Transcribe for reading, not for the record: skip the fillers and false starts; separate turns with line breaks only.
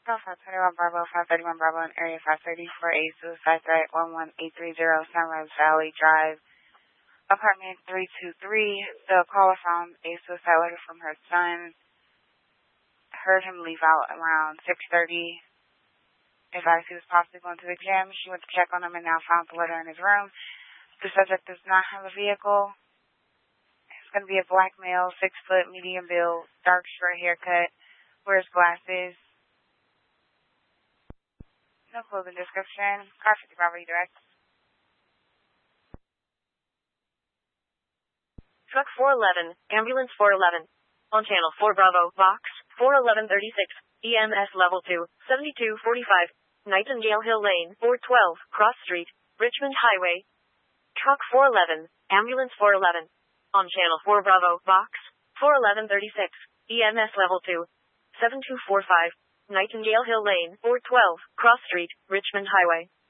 Alpha 21 Bravo, 531 Bravo in area 530 for a suicide threat, 11830 Sunrise Valley Drive, apartment 323. The caller found a suicide letter from her son. Heard him leave out around 6:30. Advised he was possibly going to the gym. She went to check on him and now found the letter in his room. The subject does not have a vehicle. It's going to be a black male, 6 foot, medium build, dark short haircut, wears glasses. No clothing description. Car 50 Bravo direct.
Truck 411, ambulance 411. On channel 4 Bravo, box 41136, EMS level 2, 7245, Nightingale Hill Lane, 412, Cross Street, Richmond Highway. Truck 411, ambulance 411. On channel 4 Bravo, box 41136, EMS level 2, 7245, Nightingale Hill Lane, 412, Cross Street, Richmond Highway.